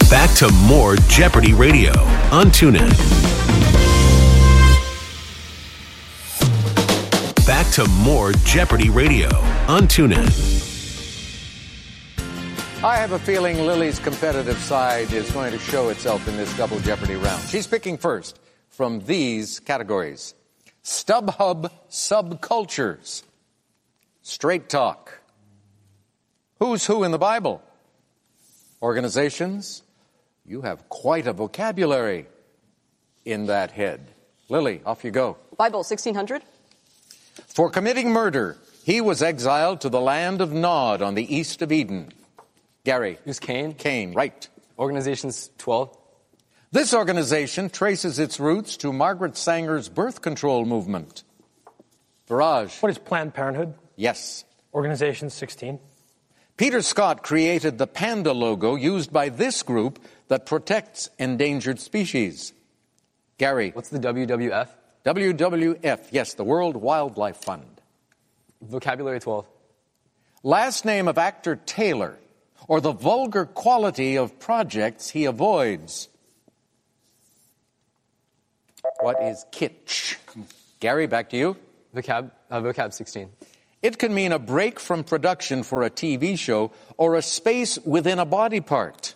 Back to more Jeopardy Radio on TuneIn. Back to more Jeopardy Radio on TuneIn. I have a feeling Lily's competitive side is going to show itself in this double Jeopardy round. She's picking first from these categories: StubHub subcultures, straight talk, who's who in the Bible, organizations. You have quite a vocabulary in that head. Lily, off you go. Bible, 1600. For committing murder, he was exiled to the land of Nod on the east of Eden. Gary. Who's Cain? Cain, right. Organization's 12. This organization traces its roots to Margaret Sanger's birth control movement. Viraj. What is Planned Parenthood? Yes. Organization 16. Peter Scott created the panda logo used by this group that protects endangered species. Gary. What's the WWF? WWF, yes, the World Wildlife Fund. Vocabulary 12. Last name of actor Taylor, or the vulgar quality of projects he avoids. What is kitsch? Gary, back to you. Vocab 16. It can mean a break from production for a TV show or a space within a body part.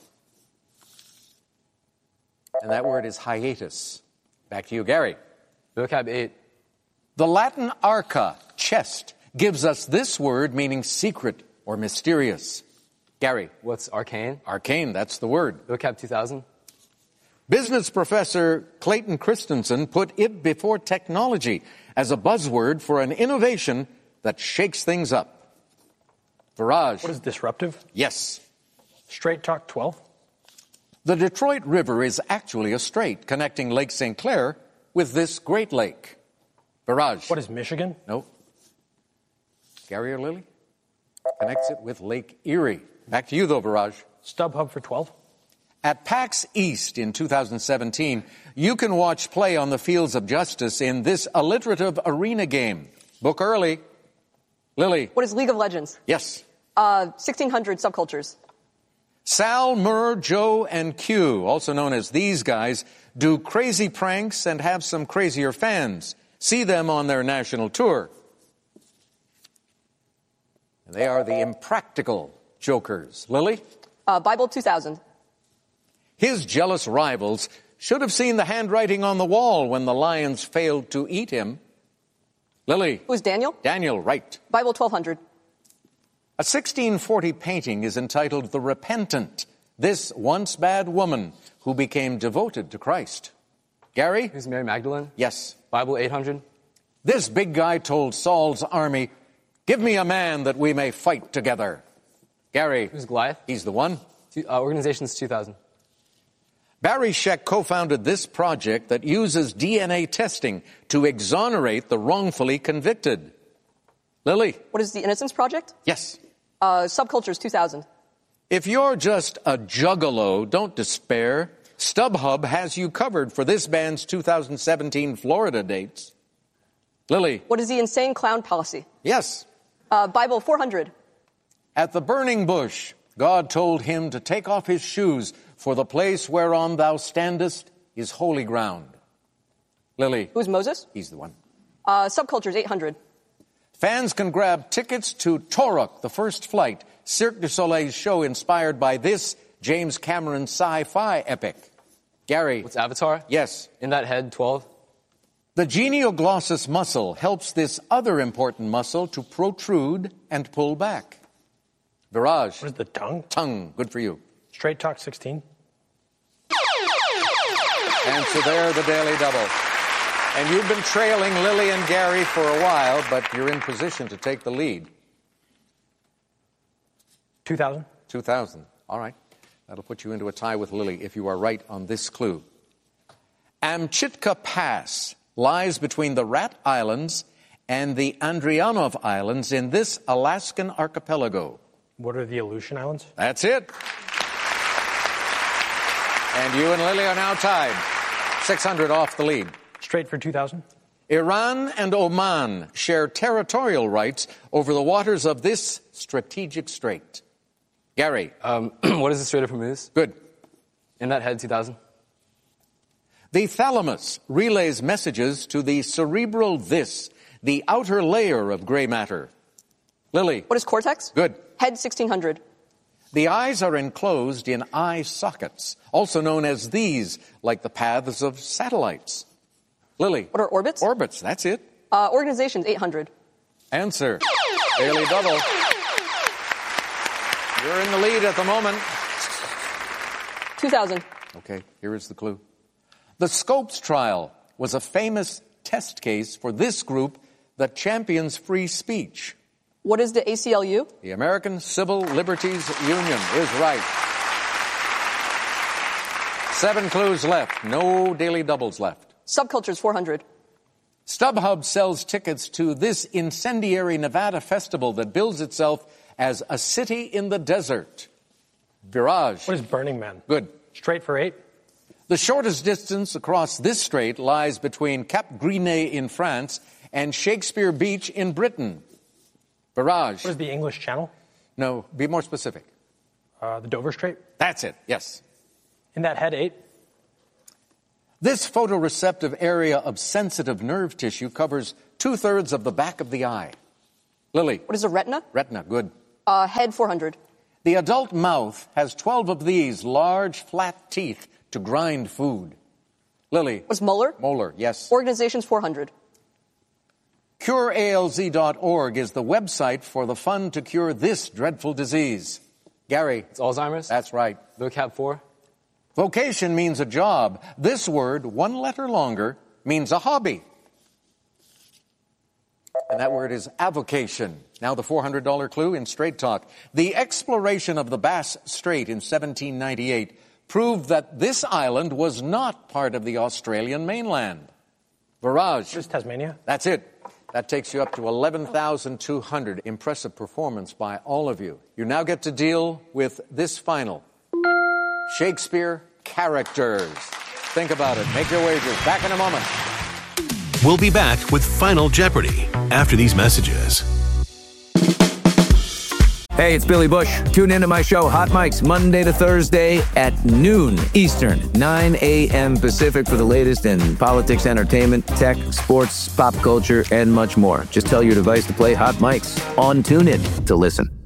And that word is hiatus. Back to you, Gary. Vocab 8. The Latin arca, chest, gives us this word meaning secret or mysterious. Gary. What's arcane? Arcane, that's the word. Vocab 2000. Business professor Clayton Christensen put it before technology as a buzzword for an innovation that shakes things up. Viraj. What is disruptive? Yes. Straight talk 12. The Detroit River is actually a strait connecting Lake St. Clair with this Great Lake. Viraj. What is Michigan? No. Gary or Lily? Connects it with Lake Erie. Back to you, though, Viraj. StubHub for 12. At PAX East in 2017, you can watch play on the fields of justice in this alliterative arena game. Book early. Lily. What is League of Legends? Yes. 1600 subcultures. Sal, Murr, Joe, and Q, also known as These Guys, do crazy pranks and have some crazier fans. See them on their national tour. And they are the Impractical Jokers. Lily? Bible 2000. His jealous rivals should have seen the handwriting on the wall when the lions failed to eat him. Lily? Who's Daniel? Daniel, right. Bible 1200. A 1640 painting is entitled The Repentant, this once bad woman who became devoted to Christ. Gary? Who's Mary Magdalene? Yes. Bible 800. This big guy told Saul's army, "Give me a man that we may fight together." Gary? Who's Goliath? He's the one. Organization's 2000. Barry Scheck co-founded this project that uses DNA testing to exonerate the wrongfully convicted. Lily? What is the Innocence Project? Yes. Subcultures 2000. If you're just a juggalo, don't despair. StubHub has you covered for this band's 2017 Florida dates. Lily? What is the Insane Clown Policy? Yes. Bible 400. At the burning bush, God told him to take off his shoes, for the place whereon thou standest is holy ground. Lily? Who's Moses? He's the one. Subcultures 800. Fans can grab tickets to Toruk, the First Flight, Cirque du Soleil's show inspired by this James Cameron sci-fi epic. Gary? What's Avatar? Yes. In that head 12. The genioglossus muscle helps this other important muscle to protrude and pull back. Viraj? What is the tongue? Tongue. Good for you. Straight talk 16. And so there, the Daily Double. And you've been trailing Lily and Gary for a while, but you're in position to take the lead. 2000. 2000. All right. That'll put you into a tie with Lily if you are right on this clue. Amchitka Pass lies between the Rat Islands and the Andrianov Islands in this Alaskan archipelago. What are the Aleutian Islands? That's it. And you and Lily are now tied. 600 off the lead. Straight for 2000. Iran and Oman share territorial rights over the waters of this strategic strait. Gary. What is the Strait of Hormuz? Good. In that head, 2000. The thalamus relays messages to the cerebral this, the outer layer of gray matter. Lily. What is cortex? Good. Head 1600. The eyes are enclosed in eye sockets, also known as these, like the paths of satellites. Lily. What are orbits? Orbits, that's it. Organizations 800. Answer. Daily double. You're in the lead at the moment. 2000. Okay, here is the clue. The Scopes trial was a famous test case for this group that champions free speech. What is the ACLU? The American Civil Liberties Union is right. 7 clues left. No daily doubles left. Subcultures 400. StubHub sells tickets to this incendiary Nevada festival that bills itself as a city in the desert. Virage. What is Burning Man? Good. Straight for 8. The shortest distance across this strait lies between Cap Grinet in France and Shakespeare Beach in Britain. Virage. What is the English Channel? No, be more specific. The Dover Strait. That's it, yes. In that head, 8. This photoreceptive area of sensitive nerve tissue covers 2/3 of the back of the eye. Lily. What is a retina? Retina, good. Head 400. The adult mouth has 12 of these large, flat teeth to grind food. Lily. What's molar? Molar, yes. Organizations 400. CureALZ.org is the website for the fund to cure this dreadful disease. Gary. It's Alzheimer's. That's right. Vocab 4. Vocation means a job. This word, one letter longer, means a hobby. And that word is avocation. Now the $400 clue in Straight Talk. The exploration of the Bass Strait in 1798 proved that this island was not part of the Australian mainland. Virage. What is Tasmania? That's it. That takes you up to 11,200. Impressive performance by all of you. You now get to deal with this final. Shakespeare characters. Think about it. Make your wagers. Back in a moment. We'll be back with Final Jeopardy after these messages. Hey, it's Billy Bush. Tune into my show, Hot Mics, Monday to Thursday at noon Eastern, 9 a.m. Pacific for the latest in politics, entertainment, tech, sports, pop culture, and much more. Just tell your device to play Hot Mics on TuneIn to listen.